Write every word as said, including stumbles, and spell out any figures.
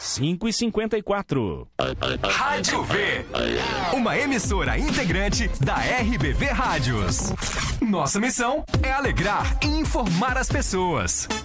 cinco e cinquenta e quatro. Rádio V, uma emissora integrante da R B V Rádios. Nossa missão é alegrar e informar as pessoas.